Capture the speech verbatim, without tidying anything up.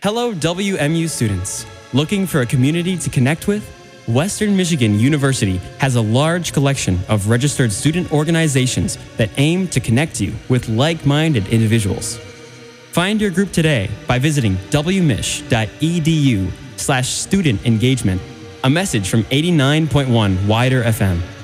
Hello, W M U students. Looking for a community to connect with? Western Michigan University has a large collection of registered student organizations that aim to connect you with like-minded individuals. Find your group today by visiting wmich.edu slash student engagement, a message from eighty-nine point one Wider F M.